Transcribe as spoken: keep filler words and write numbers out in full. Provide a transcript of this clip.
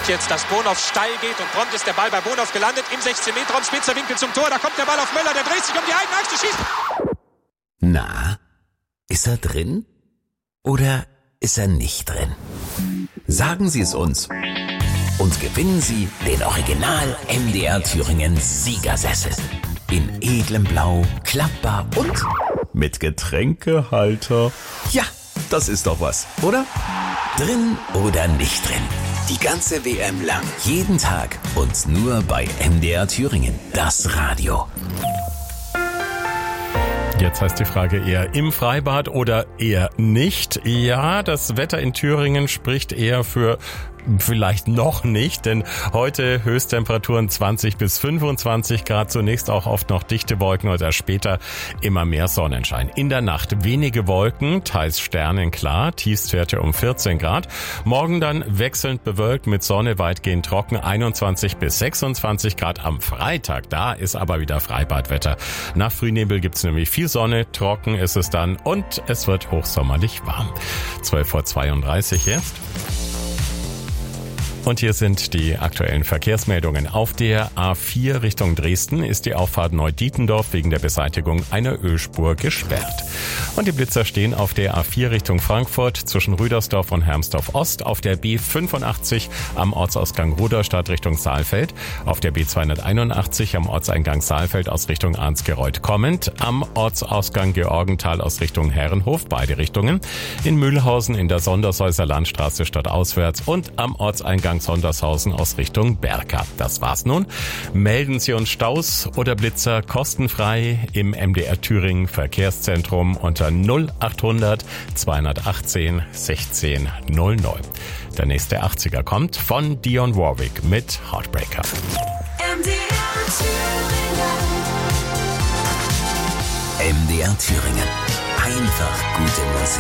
jetzt, dass Bonhoff steil geht und prompt ist der Ball bei Bonhoff gelandet im sechzehn Meter Raum, spitzer Winkel zum Tor, da kommt der Ball auf Möller, der dreht sich um die eigene Achse, schießt. Na, ist er drin? Oder ist er nicht drin? Sagen Sie es uns und gewinnen Sie den Original M D R Thüringen Siegersessel. In edlem Blau, klappbar und mit Getränkehalter. Ja, das ist doch was, oder? Drin oder nicht drin? Die ganze W M lang, jeden Tag und nur bei M D R Thüringen, das Radio. Jetzt heißt die Frage eher im Freibad oder eher nicht. Ja, das Wetter in Thüringen spricht eher für vielleicht noch nicht, denn heute Höchsttemperaturen zwanzig bis fünfundzwanzig Grad, zunächst auch oft noch dichte Wolken oder später immer mehr Sonnenschein. In der Nacht wenige Wolken, teils sternenklar, Tiefstwerte um vierzehn Grad. Morgen dann wechselnd bewölkt mit Sonne, weitgehend trocken, einundzwanzig bis sechsundzwanzig Grad. Am Freitag, da ist aber wieder Freibadwetter. Nach Frühnebel gibt's nämlich viel Sonne, trocken ist es dann und es wird hochsommerlich warm. zwölf Uhr zweiunddreißig jetzt. Und hier sind die aktuellen Verkehrsmeldungen. Auf der A vier Richtung Dresden ist die Auffahrt Neudietendorf wegen der Beseitigung einer Ölspur gesperrt. Und die Blitzer stehen auf der A vier Richtung Frankfurt zwischen Rüdersdorf und Hermsdorf Ost, auf der B fünfundachtzig am Ortsausgang Rudolstadt Richtung Saalfeld, auf der B zweihunderteinundachtzig am Ortseingang Saalfeld aus Richtung Arnsgereuth kommend, am Ortsausgang Georgenthal aus Richtung Herrenhof, beide Richtungen, in Mühlhausen in der Sondershäuser Landstraße stadtauswärts und am Ortseingang Sondershausen aus Richtung Berka. Das war's nun. Melden Sie uns Staus oder Blitzer kostenfrei im M D R Thüringen Verkehrszentrum unter null achthundert zweihundertachtzehn sechzehn null null. Der nächste achtziger kommt von Dionne Warwick mit Heartbreaker. M D R Thüringen. M D R Thüringen. Einfach gute Musik.